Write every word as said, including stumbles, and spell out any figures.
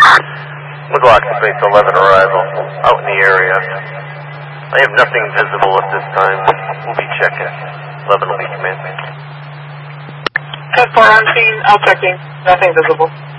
Wiggle Space eleven arrival, out in the area. I have nothing visible at this time. We'll be checking. eleven will be commanding. ten four on scene, I'll checking. Nothing visible.